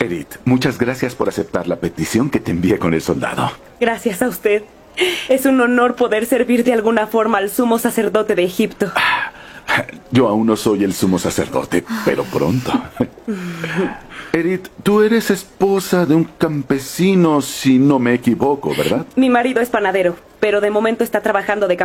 Edith, muchas gracias por aceptar la petición que te envié con el soldado. Gracias a usted. Es un honor poder servir de alguna forma al sumo sacerdote de Egipto. Yo aún no soy el sumo sacerdote, pero pronto. Edith, tú eres esposa de un campesino, si no me equivoco, ¿verdad? Mi marido es panadero, pero de momento está trabajando de